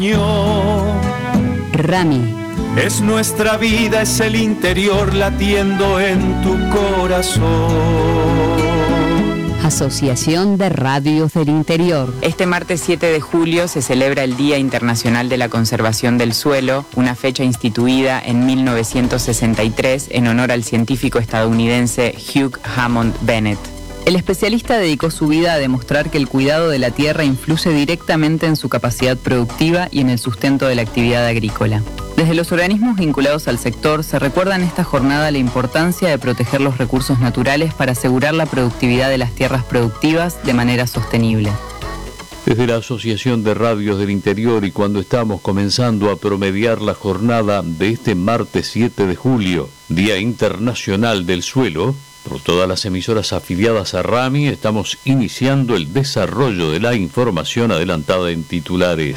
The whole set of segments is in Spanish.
Rami. Es nuestra vida, es el interior latiendo en tu corazón. Asociación de Radios del Interior. Este martes 7 de julio se celebra el Día Internacional de la Conservación del Suelo, una fecha instituida en 1963 en honor al científico estadounidense Hugh Hammond Bennett. El especialista dedicó su vida a demostrar que el cuidado de la tierra influye directamente en su capacidad productiva y en el sustento de la actividad agrícola. Desde los organismos vinculados al sector se recuerda en esta jornada la importancia de proteger los recursos naturales para asegurar la productividad de las tierras productivas de manera sostenible. Desde la Asociación de Radios del Interior y cuando estamos comenzando a promediar la jornada de este martes 7 de julio, Día Internacional del Suelo, por todas las emisoras afiliadas a Rami estamos iniciando el desarrollo de la información adelantada en titulares.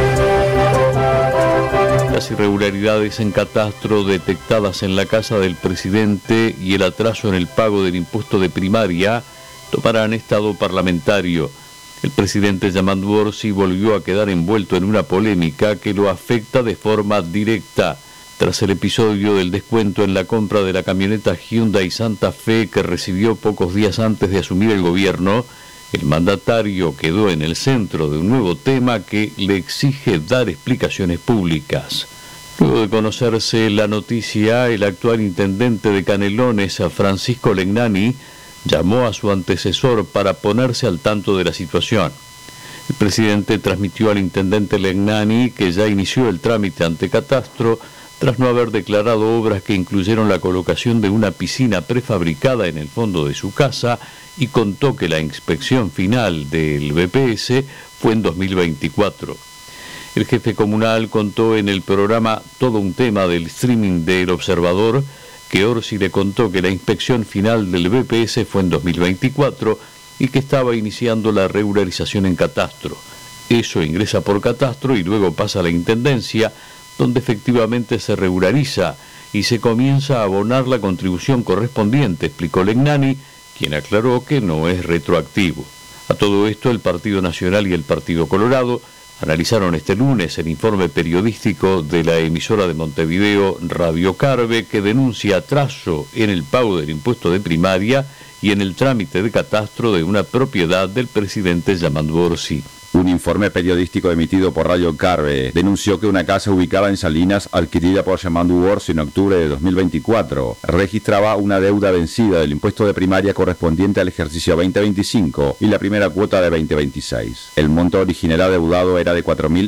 Las irregularidades en catastro detectadas en la casa del presidente y el atraso en el pago del impuesto de primaria tomarán estado parlamentario. El presidente Yamandu Orsi volvió a quedar envuelto en una polémica que lo afecta de forma directa. Tras el episodio del descuento en la compra de la camioneta Hyundai Santa Fe que recibió pocos días antes de asumir el gobierno, el mandatario quedó en el centro de un nuevo tema que le exige dar explicaciones públicas. Luego de conocerse la noticia, el actual intendente de Canelones, Francisco Legnani, llamó a su antecesor para ponerse al tanto de la situación. El presidente transmitió al intendente Legnani que ya inició el trámite ante Catastro, tras no haber declarado obras que incluyeron la colocación de una piscina prefabricada en el fondo de su casa, y contó que la inspección final del BPS fue en 2024. El jefe comunal contó en el programa Todo un tema del streaming del Observador que Orsi le contó que la inspección final del BPS fue en 2024 y que estaba iniciando la regularización en Catastro. Eso ingresa por Catastro y luego pasa a la Intendencia, donde efectivamente se regulariza y se comienza a abonar la contribución correspondiente, explicó Legnani, quien aclaró que no es retroactivo. A todo esto, el Partido Nacional y el Partido Colorado analizaron este lunes el informe periodístico de la emisora de Montevideo Radio Carve, que denuncia atraso en el pago del impuesto de primaria y en el trámite de catastro de una propiedad del presidente Yamandu Orsi. Un informe periodístico emitido por Radio Carve denunció que una casa ubicada en Salinas, adquirida por Yamandu Orsi en octubre de 2024, registraba una deuda vencida del impuesto de primaria correspondiente al ejercicio 2025 y la primera cuota de 2026. El monto original adeudado era de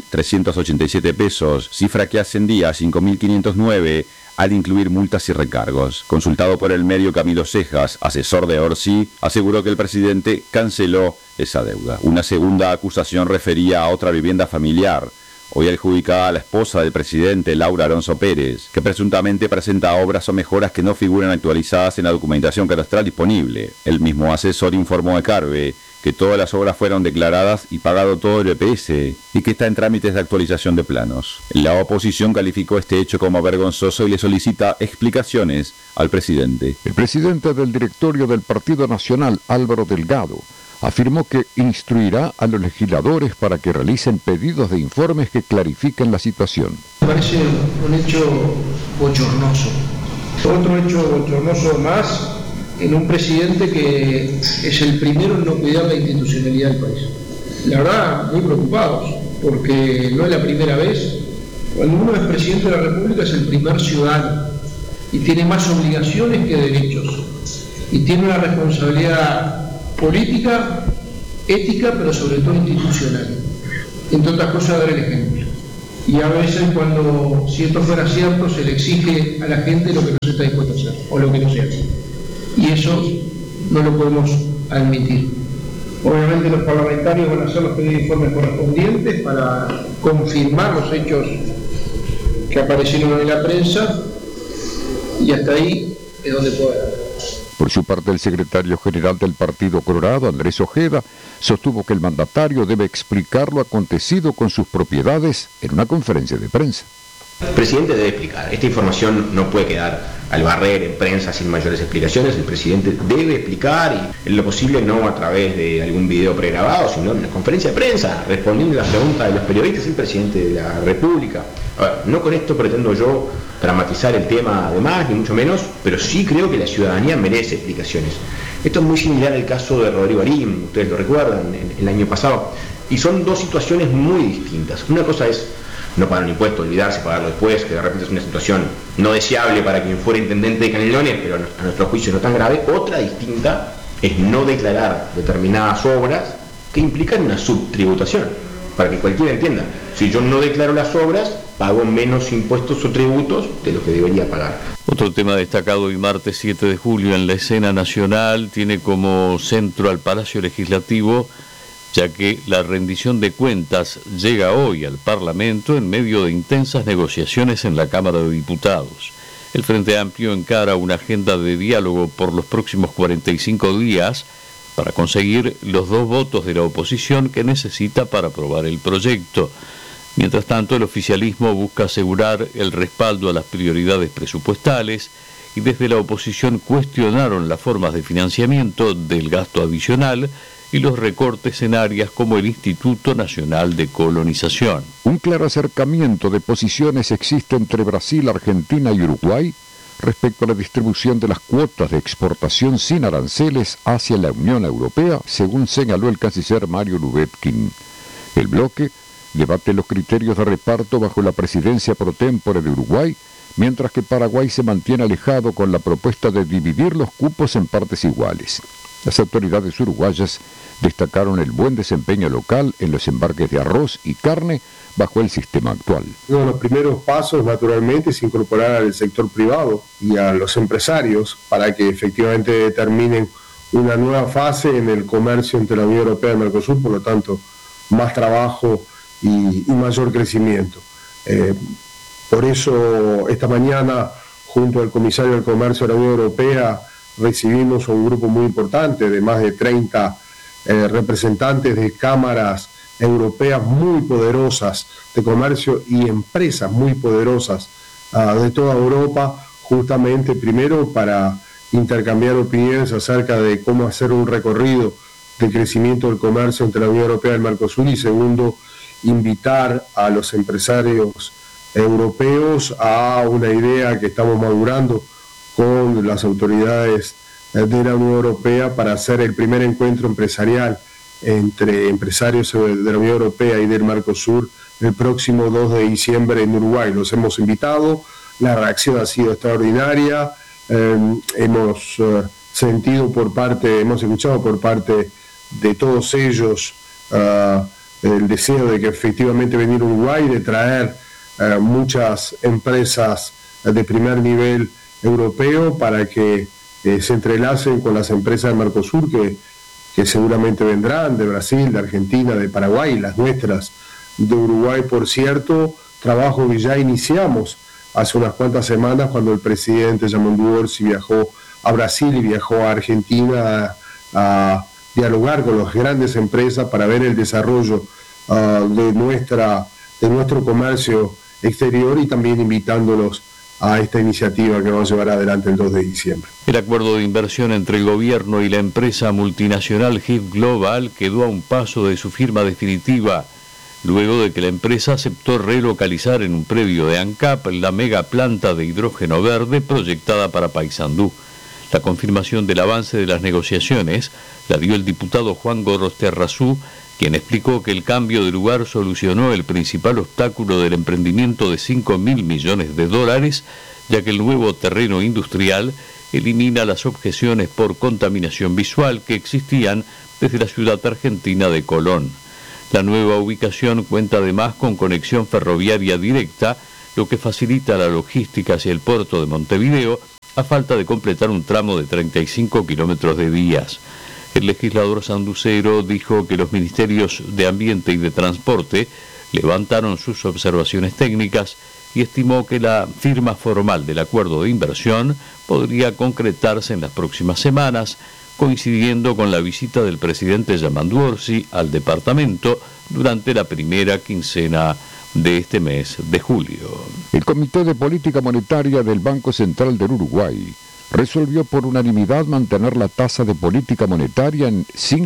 4.387 pesos, cifra que ascendía a 5.509 al incluir multas y recargos. Consultado por el medio Camilo Cejas, asesor de Orsi, aseguró que el presidente canceló esa deuda. Una segunda acusación refería a otra vivienda familiar, hoy adjudicada a la esposa del presidente, Laura Alonso Pérez, que presuntamente presenta obras o mejoras que no figuran actualizadas en la documentación catastral disponible. El mismo asesor informó a Carve que todas las obras fueron declaradas y pagado todo el EPS y que está en trámites de actualización de planos. La oposición calificó este hecho como vergonzoso y le solicita explicaciones al presidente. El presidente del directorio del Partido Nacional, Álvaro Delgado, afirmó que instruirá a los legisladores para que realicen pedidos de informes que clarifiquen la situación. Me parece un hecho bochornoso. Otro hecho bochornoso más en un presidente que es el primero en no cuidar la institucionalidad del país. La verdad, muy preocupados, porque no es la primera vez. Cuando uno es presidente de la República es el primer ciudadano y tiene más obligaciones que derechos. Y tiene una responsabilidad política, ética, pero sobre todo institucional. Entre otras cosas, dar el ejemplo. Y a veces cuando, si esto fuera cierto, se le exige a la gente lo que no se está dispuesto a hacer, o lo que no se hace. Y eso no lo podemos admitir. Obviamente los parlamentarios van a hacer los pedidos de informes correspondientes para confirmar los hechos que aparecieron en la prensa, y hasta ahí es donde pueda. Por su parte, el secretario general del Partido Colorado, Andrés Ojeda, sostuvo que el mandatario debe explicar lo acontecido con sus propiedades en una conferencia de prensa. El presidente debe explicar. Esta información no puede quedar al barrer en prensa sin mayores explicaciones. El presidente debe explicar, y en lo posible no a través de algún video pregrabado, sino en una conferencia de prensa, respondiendo a las preguntas de los periodistas, el presidente de la República. A ver, no con esto pretendo yo dramatizar el tema además, ni mucho menos, pero sí creo que la ciudadanía merece explicaciones. Esto es muy similar al caso de Rodrigo Arim, ustedes lo recuerdan, el año pasado, y son dos situaciones muy distintas. Una cosa es no pagar un impuesto, olvidarse, pagarlo después, que de repente es una situación no deseable para quien fuera intendente de Canelones, pero a nuestro juicio no tan grave. Otra distinta es no declarar determinadas obras que implican una subtributación, para que cualquiera entienda. Si yo no declaro las obras, pago menos impuestos o tributos de lo que debería pagar. Otro tema destacado hoy martes 7 de julio en la escena nacional tiene como centro al Palacio Legislativo, ya que la rendición de cuentas llega hoy al Parlamento en medio de intensas negociaciones en la Cámara de Diputados. El Frente Amplio encara una agenda de diálogo por los próximos 45 días para conseguir los 2 votos de la oposición que necesita para aprobar el proyecto. Mientras tanto, el oficialismo busca asegurar el respaldo a las prioridades presupuestales y desde la oposición cuestionaron las formas de financiamiento del gasto adicional y los recortes en áreas como el Instituto Nacional de Colonización. Un claro acercamiento de posiciones existe entre Brasil, Argentina y Uruguay respecto a la distribución de las cuotas de exportación sin aranceles hacia la Unión Europea, según señaló el canciller Mario Lubetkin. El bloque debate los criterios de reparto bajo la presidencia pro tempore de Uruguay, mientras que Paraguay se mantiene alejado con la propuesta de dividir los cupos en partes iguales. Las autoridades uruguayas destacaron el buen desempeño local en los embarques de arroz y carne bajo el sistema actual. Uno de los primeros pasos, naturalmente, es incorporar al sector privado y a los empresarios para que efectivamente determinen una nueva fase en el comercio entre la Unión Europea y el Mercosur, por lo tanto, más trabajo y mayor crecimiento. Por eso, esta mañana, junto al comisario del Comercio de la Unión Europea, recibimos a un grupo muy importante de más de 30 representantes de cámaras europeas muy poderosas de comercio y empresas muy poderosas de toda Europa, justamente primero para intercambiar opiniones acerca de cómo hacer un recorrido de crecimiento del comercio entre la Unión Europea y el Mercosur, y segundo, invitar a los empresarios europeos a una idea que estamos madurando con las autoridades de la Unión Europea para hacer el primer encuentro empresarial entre empresarios de la Unión Europea y del Mercosur el próximo 2 de diciembre en Uruguay. Los hemos invitado, la reacción ha sido extraordinaria, hemos escuchado por parte de todos ellos el deseo de que efectivamente venir a Uruguay, de traer muchas empresas de primer nivel europeo para que se entrelacen con las empresas del Mercosur que seguramente vendrán, de Brasil, de Argentina, de Paraguay, las nuestras de Uruguay, por cierto, trabajo que ya iniciamos hace unas cuantas semanas cuando el presidente Yamandu Orsi viajó a Brasil y viajó a Argentina a dialogar con las grandes empresas para ver el desarrollo de nuestro comercio exterior, y también invitándolos a esta iniciativa que vamos a llevar adelante el 2 de diciembre. El acuerdo de inversión entre el gobierno y la empresa multinacional HIF Global quedó a un paso de su firma definitiva, luego de que la empresa aceptó relocalizar en un predio de ANCAP la mega planta de hidrógeno verde proyectada para Paysandú. La confirmación del avance de las negociaciones la dio el diputado Juan Gorostiarrazú, quien explicó que el cambio de lugar solucionó el principal obstáculo del emprendimiento de $5.000 millones, ya que el nuevo terreno industrial elimina las objeciones por contaminación visual que existían desde la ciudad argentina de Colón. La nueva ubicación cuenta además con conexión ferroviaria directa, lo que facilita la logística hacia el puerto de Montevideo, a falta de completar un tramo de 35 kilómetros de vías. El legislador sanducero dijo que los ministerios de Ambiente y de Transporte levantaron sus observaciones técnicas y estimó que la firma formal del acuerdo de inversión podría concretarse en las próximas semanas, coincidiendo con la visita del presidente Yamandu Orsi al departamento durante la primera quincena de este mes de julio. El Comité de Política Monetaria del Banco Central del Uruguay resolvió por unanimidad mantener la tasa de política monetaria en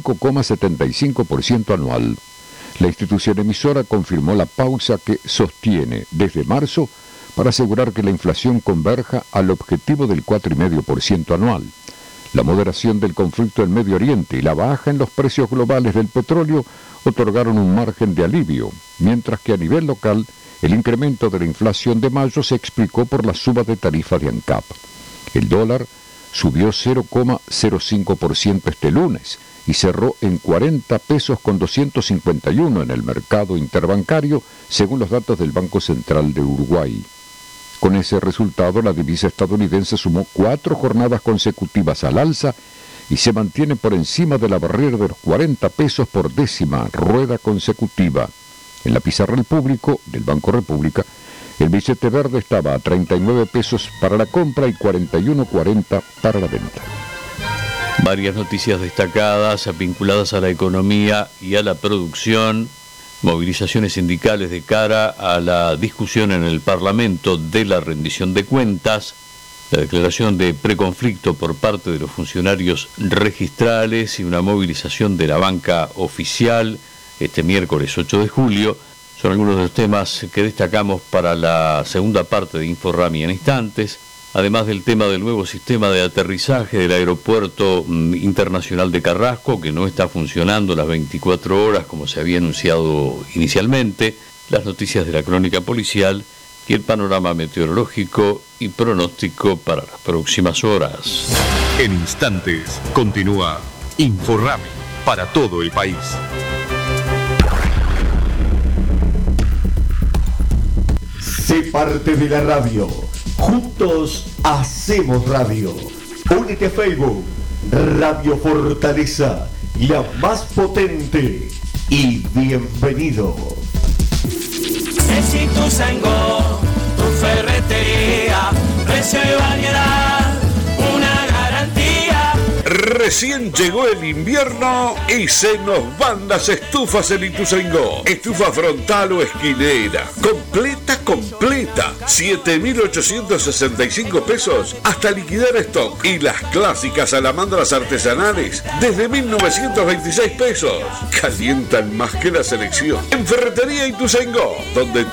5,75% anual. La institución emisora confirmó la pausa que sostiene desde marzo para asegurar que la inflación converja al objetivo del 4,5% anual. La moderación del conflicto en Medio Oriente y la baja en los precios globales del petróleo otorgaron un margen de alivio, mientras que a nivel local el incremento de la inflación de mayo se explicó por la suba de tarifa de ANCAP. El dólar subió 0,05% este lunes y cerró en 40 pesos con 251 en el mercado interbancario, según los datos del Banco Central de Uruguay. Con ese resultado, la divisa estadounidense sumó 4 jornadas consecutivas al alza y se mantiene por encima de la barrera de los 40 pesos por décima rueda consecutiva. En la pizarra del público del Banco República, el billete verde estaba a 39 pesos para la compra y 41,40 para la venta. Varias noticias destacadas vinculadas a la economía y a la producción. Movilizaciones sindicales de cara a la discusión en el Parlamento de la rendición de cuentas. La declaración de preconflicto por parte de los funcionarios registrales y una movilización de la banca oficial este miércoles 8 de julio. Son algunos de los temas que destacamos para la segunda parte de InfoRami en instantes, además del tema del nuevo sistema de aterrizaje del Aeropuerto Internacional de Carrasco, que no está funcionando las 24 horas como se había anunciado inicialmente, las noticias de la crónica policial y el panorama meteorológico y pronóstico para las próximas horas. En instantes continúa InfoRami para todo el país. Sé parte de la radio. Juntos hacemos radio. Únete a Facebook, Radio Fortaleza, la más potente. Y bienvenido. Es Ituzaingó, tu ferretería, precio y variedad, una garantía. Recién llegó el invierno y se nos van las estufas en Ituzaingó. Estufa frontal o esquinera, completa, 7.865 pesos hasta liquidar stock. Y las clásicas salamandras artesanales desde 1.926 pesos. Calientan más que la selección. En Ferretería Ituzaingó, donde